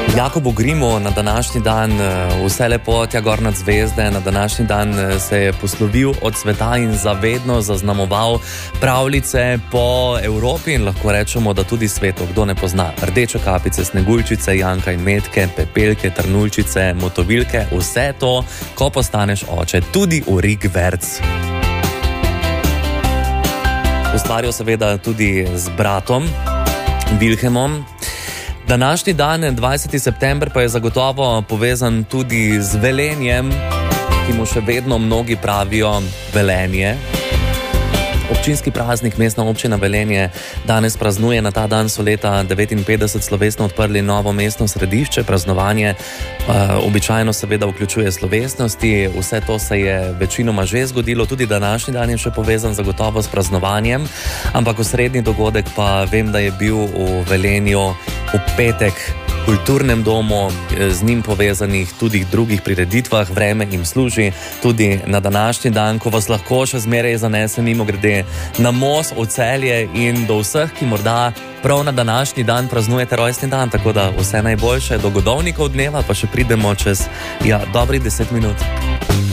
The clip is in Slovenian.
Jakobu Grimu na današnji dan vse lepo tja gor nad zvezde, na današnji dan se je poslovil od sveta in zavedno zaznamoval pravljice po Evropi in lahko rečemo, da tudi svetu, kdo ne pozna Rdeče kapice, Sneguljčice, Janka in Metke, Pepelke, Trnuljčice, Motovilke, vse to, ko postaneš oče, tudi Ulrik Wertz. Ustvarjal seveda tudi z bratom Wilhelmom. Današnji dan, 20. september, pa je zagotovo povezan tudi z Velenjem, ki mu še vedno mnogi pravijo Velenje. Občinski praznik Mestna občina Velenje danes praznuje. Na ta dan so leta 1959 slovesno odprli novo mestno središče. Praznovanje običajno seveda vključuje slovesnosti. Vse to se je večinoma že zgodilo. Tudi današnji dan je še povezan zagotovo s praznovanjem. Ampak osrednji dogodek pa vem, da je bil v Velenju v petek v kulturnem domu, z njim povezanih tudi drugih prireditvah. Vreme jim služi tudi na današnji dan, ko vas lahko še zmeraj zanese mimogrede na most v Celje in do vseh, ki morda prav na današnji dan praznujete rojstni dan, tako da vse najboljše do godovnikov dneva, pa še pridemo čez dobrih 10 minut.